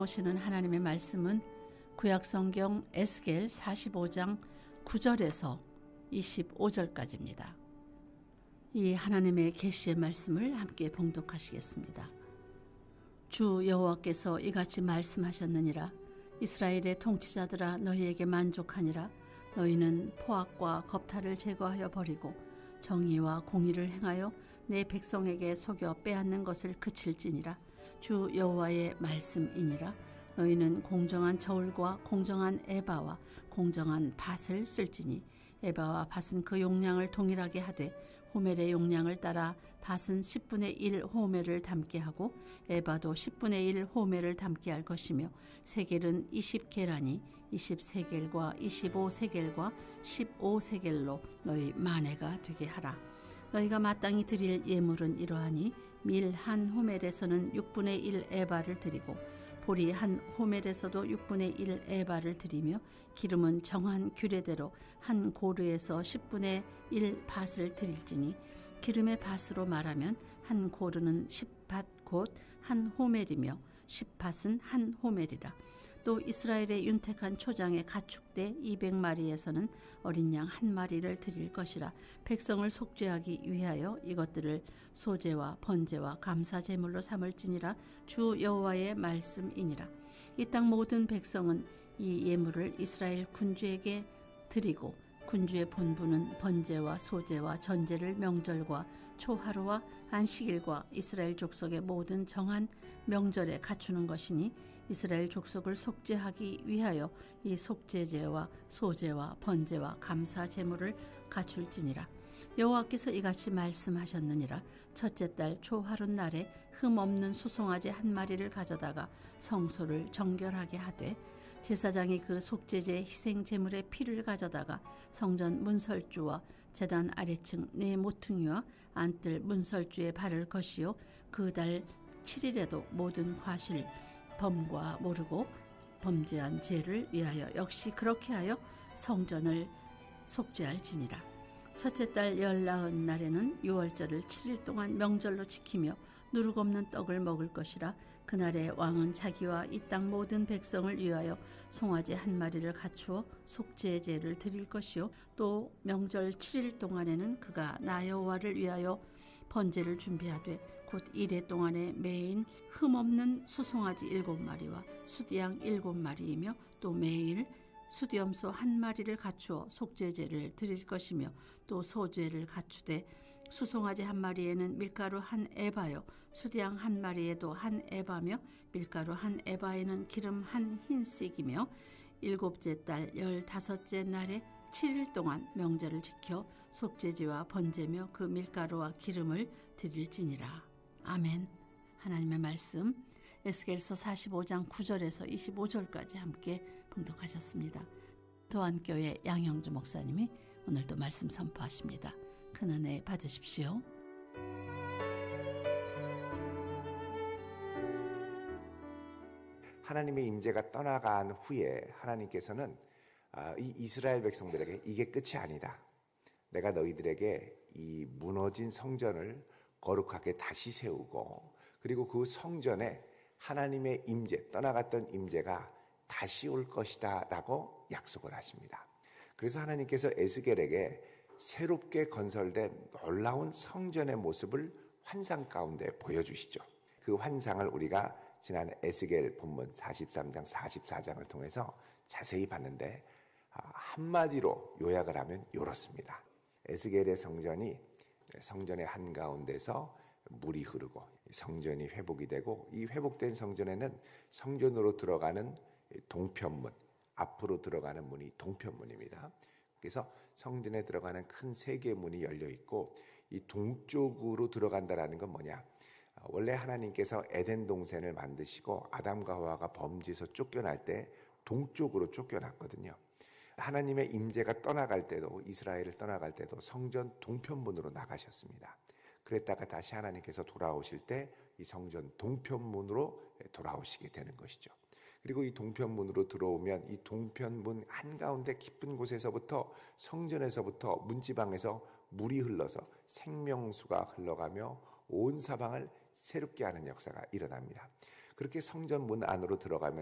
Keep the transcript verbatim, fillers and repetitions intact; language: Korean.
오시는 하나님의 말씀은 구약성경 에스겔 사십오 장 구 절에서 이십오 절까지입니다. 이 하나님의 계시의 말씀을 함께 봉독하시겠습니다. 주 여호와께서 이같이 말씀하셨느니라. 이스라엘의 통치자들아, 너희에게 만족하니라. 너희는 포악과 겁탈을 제거하여 버리고 정의와 공의를 행하여 내 백성에게 속여 빼앗는 것을 그칠지니라. 주 여호와의 말씀이니라. 너희는 공정한 저울과 공정한 에바와 공정한 밭을 쓸지니 에바와 밭은 그 용량을 동일하게 하되 호멜의 용량을 따라 밭은 십분의 일 호멜을 담게 하고 에바도 십분의 일 호멜을 담게 할 것이며 세겔은 이십 게라니 이십 세겔과 이십오 세겔과 십오 세겔로 너희 만회가 되게 하라. 너희가 마땅히 드릴 예물은 이러하니 밀 한 호멜에서는 육분의 일 에바를 드리고 보리 한 호멜에서도 육분의 일 에바를 드리며 기름은 정한 규례대로 한 고르에서 십분의 일 밭을 드릴지니 기름의 밭으로 말하면 한 고르는 십 밭 곧 한 호멜이며 십 밭은 한 호멜이라. 또 이스라엘의 윤택한 초장의 가축대 이백 마리에서는 어린 양 한 마리를 드릴 것이라. 백성을 속죄하기 위하여 이것들을 소제와 번제와 감사 제물로 삼을지니라. 주 여호와의 말씀이니라. 이 땅 모든 백성은 이 예물을 이스라엘 군주에게 드리고 군주의 본부는 번제와 소제와 전제를 명절과 초하루와 안식일과 이스라엘 족속의 모든 정한 명절에 갖추는 것이니 이스라엘 족속을 속죄하기 위하여 이 속죄제와 소제와 번제와 감사 제물을 갖출지니라. 여호와께서 이같이 말씀하셨느니라. 첫째 달 초하룻 날에 흠없는 수송아지 한 마리를 가져다가 성소를 정결하게 하되 제사장이 그 속죄제 희생 제물의 피를 가져다가 성전 문설주와 제단 아래층 네 모퉁이와 안뜰 문설주에 바를 것이요 그 달 칠 일에도 모든 과실 범과 모르고 범죄한 죄를 위하여 역시 그렇게 하여 성전을 속죄할지니라. 첫째 달 열나흔 날에는 유월절을 칠 일 동안 명절로 지키며 누룩없는 떡을 먹을 것이라. 그날에 왕은 자기와 이 땅 모든 백성을 위하여 송아지 한 마리를 갖추어 속죄제를 드릴 것이요 또 명절 칠 일 동안에는 그가 나 여호와를 위하여 번제를 준비하되 곧 이래 동안에 매인 흠없는 수송아지 일곱 마리와 수디양 일곱 마리이며 또 매일 수디염소 한 마리를 갖추어 속죄제를 드릴 것이며 또 소제를 갖추되 수송아지 한 마리에는 밀가루 한 에바요 수디양 한 마리에도 한 에바며 밀가루 한 에바에는 기름 한 흰씩이며 일곱째 달 열다섯째 날에 칠 일 동안 명절을 지켜 속죄제와 번제며 그 밀가루와 기름을 드릴지니라. 아멘. 하나님의 말씀 에스겔서 사십오 장 구 절에서 이십오 절까지 함께 봉독하셨습니다. 도안교회 양영주 목사님이 오늘도 말씀 선포하십니다. 큰 은혜 받으십시오. 하나님의 임재가 떠나간 후에 하나님께서는 이 이스라엘 백성들에게 이게 끝이 아니다. 내가 너희들에게 이 무너진 성전을 거룩하게 다시 세우고 그리고 그 성전에 하나님의 임재, 떠나갔던 임재가 다시 올 것이다 라고 약속을 하십니다. 그래서 하나님께서 에스겔에게 새롭게 건설된 놀라운 성전의 모습을 환상 가운데 보여주시죠. 그 환상을 우리가 지난 에스겔 본문 사십삼 장 사십사 장을 통해서 자세히 봤는데 한마디로 요약을 하면 이렇습니다. 에스겔의 성전이 성전의 한가운데서 물이 흐르고 성전이 회복이 되고 이 회복된 성전에는 성전으로 들어가는 동편문, 앞으로 들어가는 문이 동편문입니다. 그래서 성전에 들어가는 큰 세 개의 문이 열려 있고 이 동쪽으로 들어간다라는 건 뭐냐? 원래 하나님께서 에덴 동산을 만드시고 아담과 하와가 범죄에서 쫓겨날 때 동쪽으로 쫓겨났거든요. 하나님의 임재가 떠나갈 때도 이스라엘을 떠나갈 때도 성전 동편문으로 나가셨습니다. 그랬다가 다시 하나님께서 돌아오실 때 이 성전 동편문으로 돌아오시게 되는 것이죠. 그리고 이 동편문으로 들어오면 이 동편문 한가운데 깊은 곳에서부터 성전에서부터 문지방에서 물이 흘러서 생명수가 흘러가며 온 사방을 새롭게 하는 역사가 일어납니다. 그렇게 성전 문 안으로 들어가면